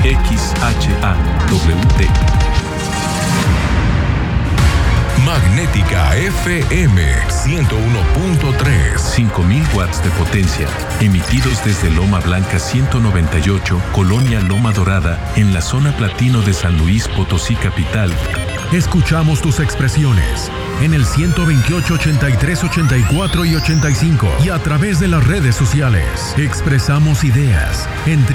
XHAWT. Magnética FM 101.3. 5000 watts de potencia, emitidos desde Loma Blanca 198, Colonia Loma Dorada, en la zona platino de San Luis Potosí capital. Escuchamos tus expresiones en el 128, 83, 84 y 85 y a través de las redes sociales. Expresamos ideas en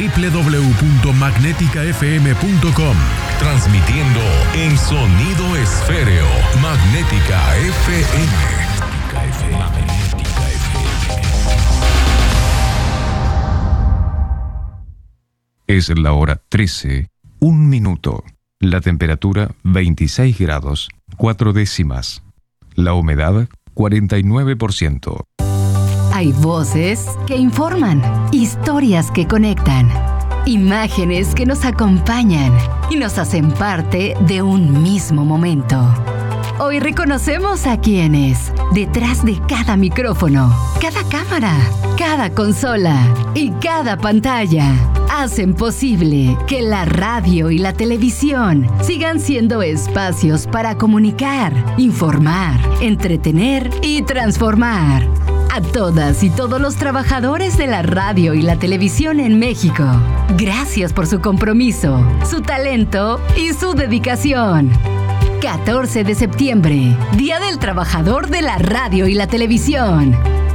www.magneticafm.com. Transmitiendo en sonido esféreo. Magnética FM. Magnética FM. Es la hora 13, 1 minuto. La temperatura 26 grados, 4 décimas. La humedad 49%. Hay voces que informan, historias que conectan, imágenes que nos acompañan y nos hacen parte de un mismo momento. Hoy reconocemos a quienes, detrás de cada micrófono, cada cámara, cada consola y cada pantalla, hacen posible que la radio y la televisión sigan siendo espacios para comunicar, informar, entretener y transformar. A todas y todos los trabajadores de la radio y la televisión en México, gracias por su compromiso, su talento y su dedicación. 14 de septiembre, Día del Trabajador de la Radio y la Televisión.